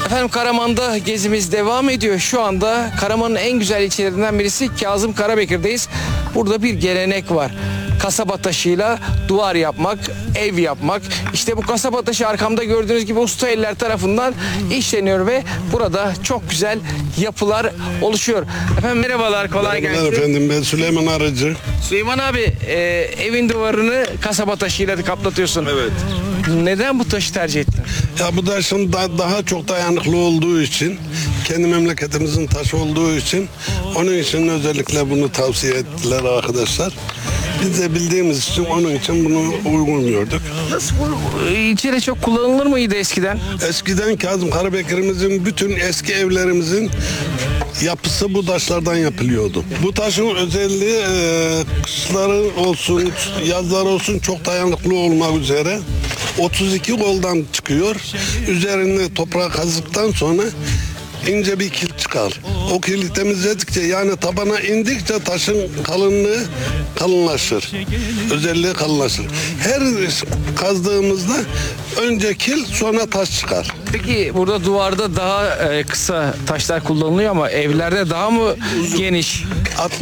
Efendim Karaman'da gezimiz devam ediyor. Şu anda Karaman'ın en güzel ilçelerinden birisi Kazım Karabekir'deyiz. Burada bir gelenek var. Kasaba taşıyla duvar yapmak, ev yapmak. İşte bu kasaba taşı arkamda gördüğünüz gibi usta eller tarafından işleniyor ve burada çok güzel yapılar oluşuyor. Efendim merhabalar, kolay Merhabalar gelsin. efendim, ben Süleyman Arıcı. Süleyman abi, evin duvarını kasaba taşıyla kaplatıyorsun. Evet. Neden bu taşı tercih ettin? Ya bu taşın daha çok dayanıklı olduğu için, kendi memleketimizin taşı olduğu için, onun için özellikle bunu tavsiye ettiler arkadaşlar. Biz de bildiğimiz için onun için bunu uygun gördük. Nasıl bu ilçede çok kullanılır mıydı eskiden? Eskiden Kazım Karabekir'imizin bütün eski evlerimizin yapısı bu taşlardan yapılıyordu. Bu taşın özelliği kışları olsun, yazlar olsun çok dayanıklı olmak üzere 32 koldan çıkıyor. Üzerine toprağı kazdıktan sonra ince bir kil çıkar. O kili temizledikçe, yani tabana indikçe taşın kalınlığı kalınlaşır. Özelliği kalınlaşır. Her kazdığımızda önce kil, sonra taş çıkar. Peki burada duvarda daha kısa taşlar kullanılıyor ama evlerde daha mı geniş?